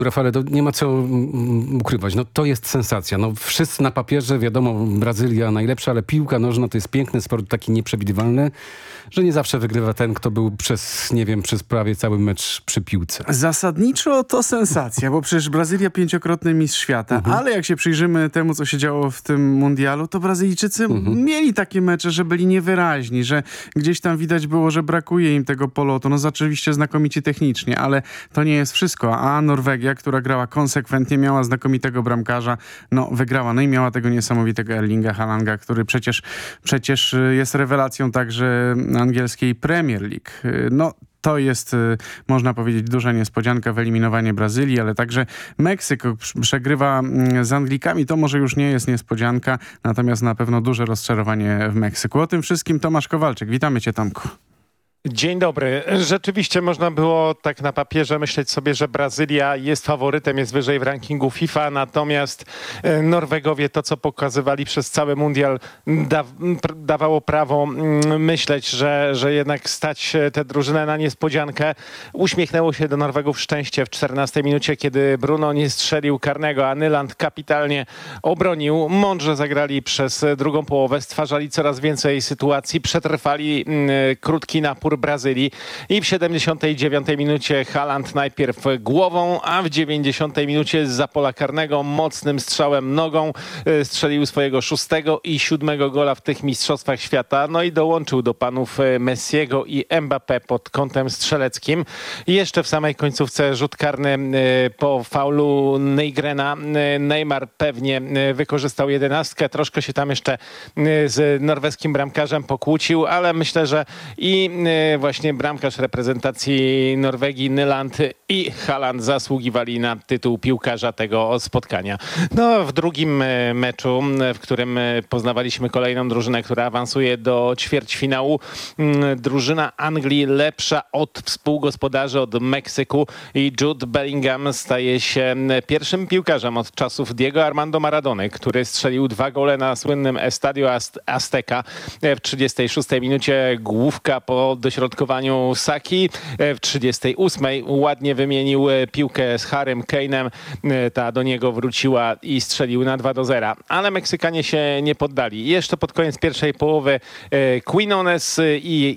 Rafale, to nie ma co ukrywać. No, to jest sensacja. No, wszyscy na papierze, wiadomo, Brazylia najlepsza, ale piłka nożna to jest piękny sport, taki nieprzewidywalny, że nie zawsze wygrywa ten, kto był przez prawie cały mecz przy piłce. Zasadniczo to sensacja, bo przecież Brazylia 5-krotny mistrz świata, ale jak się przyjrzymy temu, co się działo w tym mundialu, to Brazylijczycy mieli takie mecze, że byli niewyraźni, że gdzieś tam widać było, że brakuje im tego polotu. No oczywiście znakomici technicznie, ale to nie jest wszystko. A Norwegia, która grała konsekwentnie, miała znakomitego bramkarza, no wygrała. No i miała tego niesamowitego Erlinga Haalanda, który przecież jest rewelacją także angielskiej Premier League. No to jest, można powiedzieć, duża niespodzianka, wyeliminowanie Brazylii, ale także Meksyk przegrywa z Anglikami. To może już nie jest niespodzianka, natomiast na pewno duże rozczarowanie w Meksyku. O tym wszystkim Tomasz Kowalczyk. Witamy cię, Tomku. Dzień dobry. Rzeczywiście można było tak na papierze myśleć sobie, że Brazylia jest faworytem, jest wyżej w rankingu FIFA, natomiast Norwegowie to, co pokazywali przez cały mundial, dawało prawo myśleć, że jednak stać tę drużynę na niespodziankę. Uśmiechnęło się do Norwegów szczęście w 14 minucie, kiedy Bruno nie strzelił karnego, a Nyland kapitalnie obronił. Mądrze zagrali przez drugą połowę, stwarzali coraz więcej sytuacji, przetrwali krótki napór Brazylii i w 79 minucie Haaland najpierw głową, a w 90 minucie zza pola karnego mocnym strzałem nogą strzelił swojego 6. i 7. gola w tych mistrzostwach świata. No i dołączył do panów Messiego i Mbappé pod kątem strzeleckim. I jeszcze w samej końcówce rzut karny po faulu Neygrena. Neymar pewnie wykorzystał 11. Troszkę się tam jeszcze z norweskim bramkarzem pokłócił, ale myślę, że i właśnie bramkarz reprezentacji Norwegii Nyland i Haaland zasługiwali na tytuł piłkarza tego spotkania. No, w drugim meczu, w którym poznawaliśmy kolejną drużynę, która awansuje do ćwierćfinału, drużyna Anglii lepsza od współgospodarzy, od Meksyku, i Jude Bellingham staje się pierwszym piłkarzem od czasów Diego Armando Maradony, który strzelił 2 gole na słynnym Estadio Azteca. W 36 minucie główka po dośrodkowaniu Saki. W 38 ładnie wymienił piłkę z Harrym Kane'em. Ta do niego wróciła i strzelił na 2-0. Ale Meksykanie się nie poddali. Jeszcze pod koniec pierwszej połowy Quinones i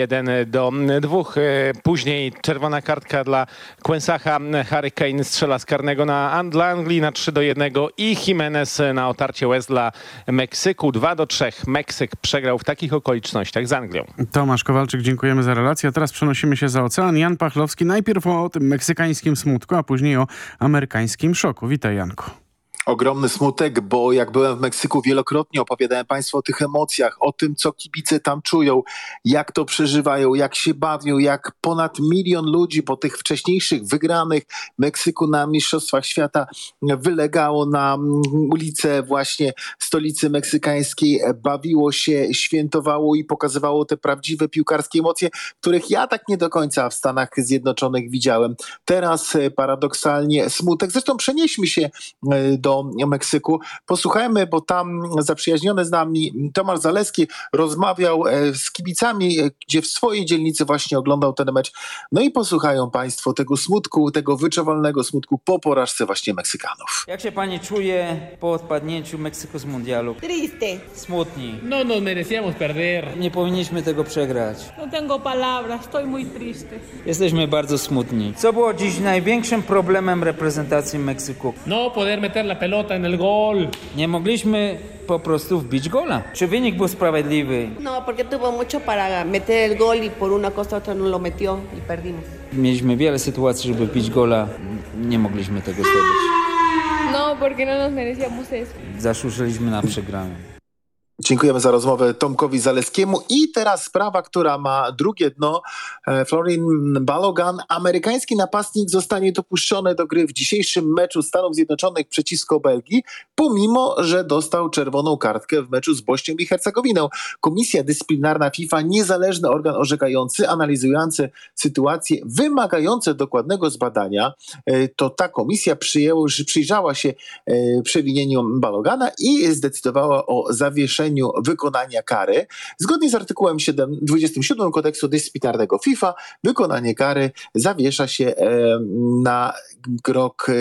1-2. Później czerwona kartka dla Quensacha. Harry Kane strzela z karnego dla Anglii na 3-1 i Jimenez na otarcie łez dla Meksyku. 2-3. Meksyk przegrał w takich okolicznościach z Anglią. Tomasz Kowalczyk, dziękujemy za relację. A teraz przenosimy się za ocean. Jan Pachlowski najpierw o tym meksykańskim smutku, a później o amerykańskim szoku. Witaj, Janku. Ogromny smutek, bo jak byłem w Meksyku, wielokrotnie opowiadałem Państwu o tych emocjach, o tym, co kibice tam czują, jak to przeżywają, jak się bawią, jak ponad 1 milion ludzi po tych wcześniejszych wygranych Meksyku na Mistrzostwach Świata wylegało na ulice właśnie stolicy meksykańskiej, bawiło się, świętowało i pokazywało te prawdziwe piłkarskie emocje, których ja tak nie do końca w Stanach Zjednoczonych widziałem. Teraz paradoksalnie smutek. Zresztą przenieśmy się do Meksyku. Posłuchajmy, bo tam zaprzyjaźniony z nami Tomasz Zaleski rozmawiał z kibicami, gdzie w swojej dzielnicy właśnie oglądał ten mecz. No i posłuchają Państwo tego smutku, tego wyczuwalnego smutku po porażce właśnie Meksykanów. Jak się pani czuje po odpadnięciu Meksyku z mundialu? Triste. Smutni. No nos merecíamos perder. Nie powinniśmy tego przegrać. No tengo palabras, estoy muy triste. Jesteśmy bardzo smutni. Co było dziś największym problemem reprezentacji Meksyku? No poder meter la pelota en el gol. Nie mogliśmy po prostu wbić gola. Czy wynik był sprawiedliwy? No, porque tuvo mucho para meter el gol y por una cosa u otra no lo metió y perdimos. Mieliśmy wiele sytuacji, żeby wbić gola. Nie mogliśmy tego zdobyć. No, porque no nos merecíamos eso. Zasłużyliśmy na przegraną. Dziękujemy za rozmowę Tomkowi Zaleskiemu. I teraz sprawa, która ma drugie dno. Florin Balogun, amerykański napastnik, zostanie dopuszczony do gry w dzisiejszym meczu Stanów Zjednoczonych przeciwko Belgii, pomimo że dostał czerwoną kartkę w meczu z Bośnią i Hercegowiną. Komisja Dyscyplinarna FIFA, niezależny organ orzekający, analizujący sytuacje wymagające dokładnego zbadania, to ta komisja przyjrzała się przewinieniom Balogana i zdecydowała o zawieszeniu zawieszeniu wykonania kary. Zgodnie z artykułem 27 kodeksu dyscyplinarnego FIFA wykonanie kary zawiesza się na rok